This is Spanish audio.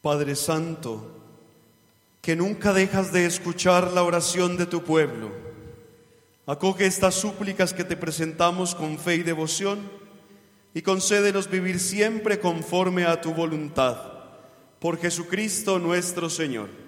Padre Santo, que nunca dejas de escuchar la oración de tu pueblo, acoge estas súplicas que te presentamos con fe y devoción y concédenos vivir siempre conforme a tu voluntad. Por Jesucristo nuestro Señor.